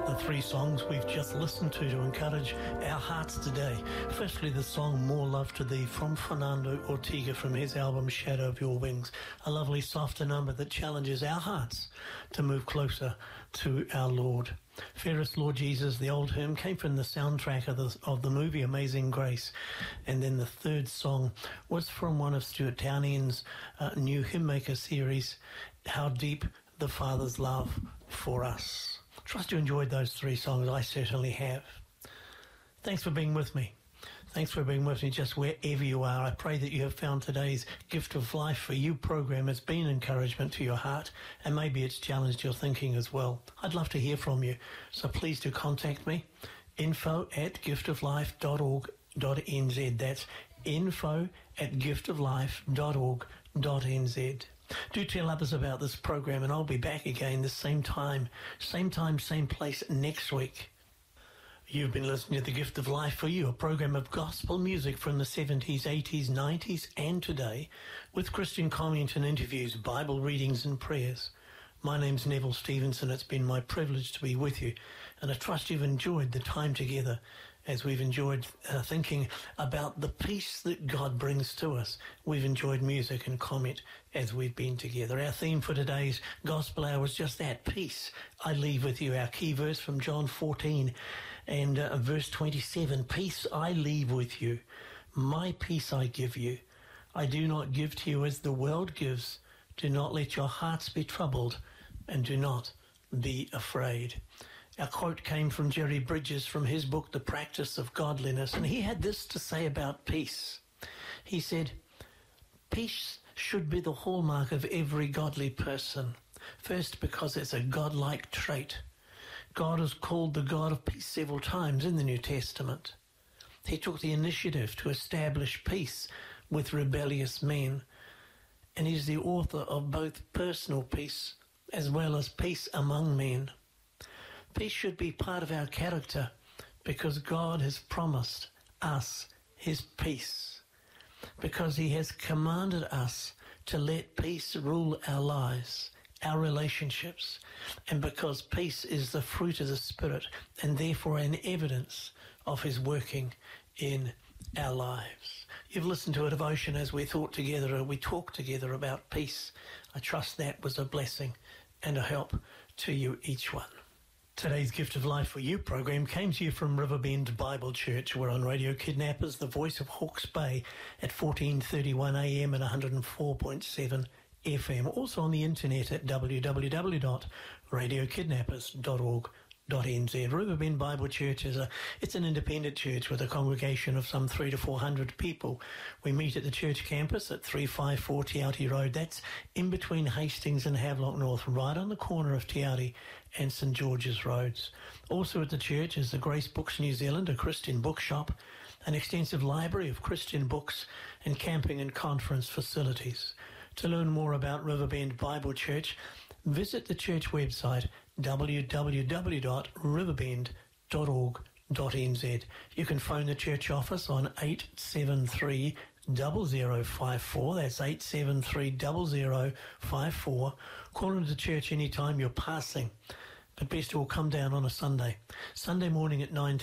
The three songs we've just listened to encourage our hearts today. Firstly, the song More Love to Thee from Fernando Ortega from his album Shadow of Your Wings. A lovely, softer number that challenges our hearts to move closer to our Lord. Fairest Lord Jesus, the old hymn, came from the soundtrack of the movie Amazing Grace. And then the third song was from one of Stuart Townend's new hymn maker series, How Deep the Father's Love for Us. Trust you enjoyed those three songs. I certainly have. Thanks for being with me. Thanks for being with me just wherever you are. I pray that you have found today's Gift of Life for You program has been encouragement to your heart, and maybe it's challenged your thinking as well. I'd love to hear from you, so please do contact me. info@giftoflife.org.nz. That's info@giftoflife.org.nz. Do tell others about this program, and I'll be back again the same time, same place next week. You've been listening to The Gift of Life for You, a program of gospel music from the 70s, 80s, 90s, and today, with Christian comment and interviews, Bible readings and prayers. My name's Neville Stevenson. It's been my privilege to be with you, and I trust you've enjoyed the time together as we've enjoyed thinking about the peace that God brings to us. We've enjoyed music and comment as we've been together. Our theme for today's Gospel Hour is just that, peace I leave with you. Our key verse from John 14 and verse 27, peace I leave with you, my peace I give you. I do not give to you as the world gives. Do not let your hearts be troubled, and do not be afraid. Our quote came from Jerry Bridges from his book, The Practice of Godliness, and he had this to say about peace. He said, peace should be the hallmark of every godly person. First, because it's a godlike trait. God is called the God of peace several times in the New Testament. He took the initiative to establish peace with rebellious men, and he's the author of both personal peace as well as peace among men. Peace should be part of our character because God has promised us his peace, because he has commanded us to let peace rule our lives, our relationships, and because peace is the fruit of the Spirit and therefore an evidence of his working in our lives. You've listened to a devotion as we thought together and we talked together about peace. I trust that was a blessing and a help to you each one. Today's Gift of Life for You program came to you from Riverbend Bible Church. We're on Radio Kidnappers, the voice of Hawke's Bay, at 1431 AM and 104.7 FM. Also on the internet at www.radiokidnappers.org.nz. Riverbend Bible Church it's an independent church with a congregation of some 300 to 400 people. We meet at the church campus at 354 Te Aute Road. That's in between Hastings and Havelock North, right on the corner of Te Aute and St George's Roads. Also at the church is the Grace Books New Zealand, a Christian bookshop, an extensive library of Christian books, and camping and conference facilities. To learn more about Riverbend Bible Church, visit the church website www.riverbend.org.nz. You can phone the church office on 873 0054. That's 873 0054. Call into the church anytime you're passing, but best of all, come down on a Sunday morning at 9